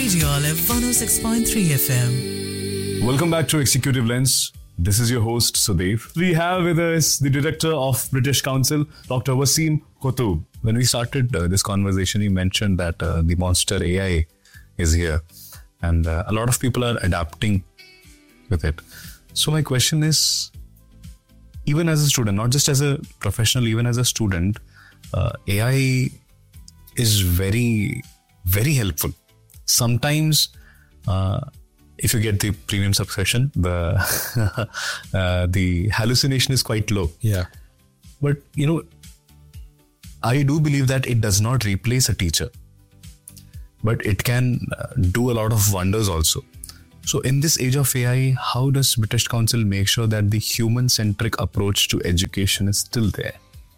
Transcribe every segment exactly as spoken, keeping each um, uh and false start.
Radio Olive one oh six point three F M. Welcome back to Executive Lens. This is your host, Sudev. We have with us the Director of British Council, Doctor Waseem Qutub. When we started uh, this conversation, you mentioned that uh, the monster A I is here and uh, a lot of people are adapting with it. So my question is, even as a student, not just as a professional, even as a student, uh, A I is very, very helpful. Sometimes, uh, if you get the premium subscription, the uh, the hallucination is quite low. Yeah. But, you know, I do believe that it does not replace a teacher, but it can uh, do a lot of wonders also. So in this age of A I, how does British Council make sure that the human-centric approach to education is still there?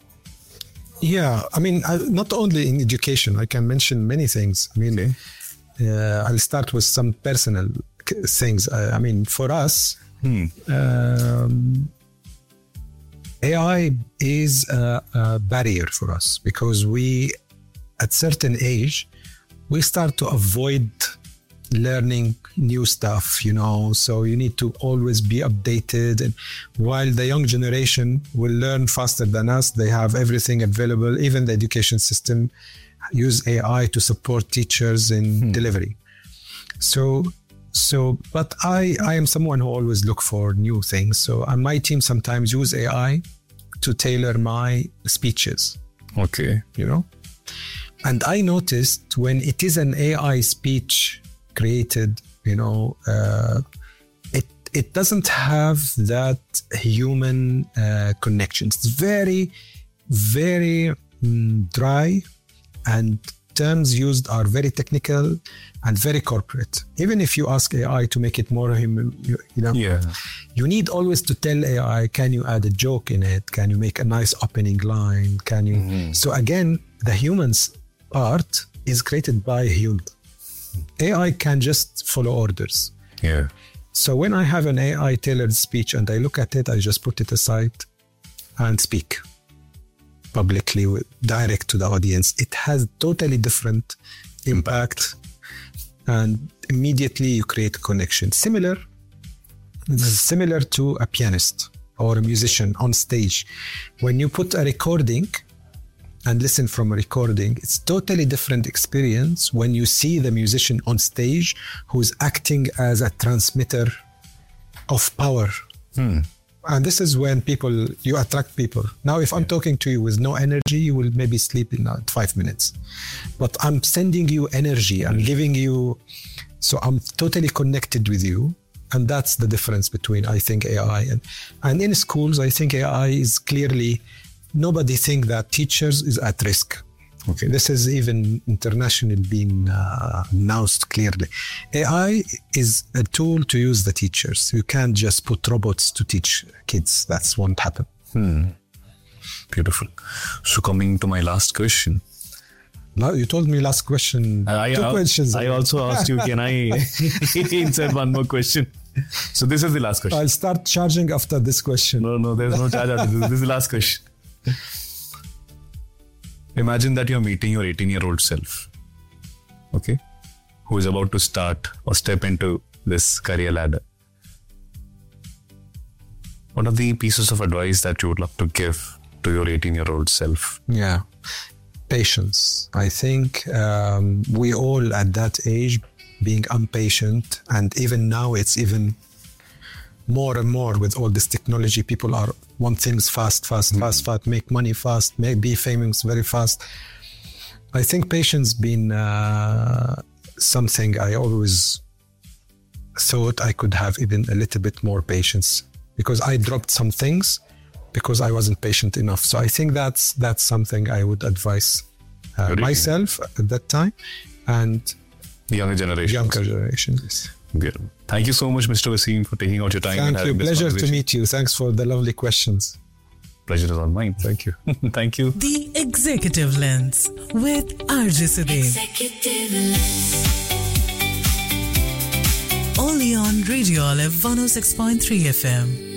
Yeah, I mean, I, not only in education, I can mention many things. I mean, Okay. uh, I'll start with some personal things. I, I mean, for us, Hmm. um, A I is a, a barrier for us because we, at certain age, we start to avoid learning new stuff, you know, so you need to always be updated. And while the young generation will learn faster than us, they have everything available. Even the education system use A I to support teachers in Hmm. delivery. So, so, but I, I am someone who always look for new things. So uh, my team sometimes use A I to tailor my speeches, Okay. you know. And I noticed when it is an A I speech created, you know, uh, it it doesn't have that human uh, connection. It's very, very mm, dry, and terms used are very technical and very corporate. Even if you ask A I to make it more human, you, you know, Yeah. you need always to tell A I, can you add a joke in it? Can you make a nice opening line? Can you? Mhm. So again, the human's art is created by a human. A I can just follow orders. Yeah. So when I have an A I tailored speech and I look at it, I just put it aside and speak publicly, with, direct to the audience. It has totally different impact, and immediately you create a connection. Similar, similar to a pianist or a musician on stage. When you put a recording and listen from a recording, it's totally different experience when you see the musician on stage who's acting as a transmitter of power. Hmm. And this is when people, you attract people. Now, if I'm talking to you with no energy, you will maybe sleep in uh, five minutes. But I'm sending you energy, I'm giving you, so I'm totally connected with you. And that's the difference between, I think, A I. And, and in schools, I think A I is clearly, nobody think that teachers is at risk. Okay. This is even internationally being uh, announced clearly. A I is a tool to use the teachers. You can't just put robots to teach kids. That won't happen. Hmm. Beautiful. So coming to my last question. Now, you told me last question. I, two I, questions. I also asked you, can I insert one more question? So this is the last question. I'll start charging after this question. No, no, there's no charge after this. This is the last question. Imagine that you're meeting your eighteen-year-old self, okay, who is about to start or step into this career ladder. What are the pieces of advice that you would love to give to your eighteen-year-old self? Yeah. Patience. I think um, we all at that age being impatient, and even now it's even more and more with all this technology. People are want things fast, fast, mm-hmm. fast, fast, make money fast, make, be famous very fast. I think patience been uh, something I always thought I could have even a little bit more patience, because I dropped some things because I wasn't patient enough. So I think that's that's something I would advise uh, myself at that time and the younger generation. Younger generation. Yes. Good. Thank you so much, Mister Waseem, for taking out your time. Thank and you. having Pleasure this to meet you. Thanks for the lovely questions. Pleasure is all mine. Thank you. Thank you. The Executive Lens with R J Sudev. Executive Lens. Only on Radio Olive one oh six point three F M.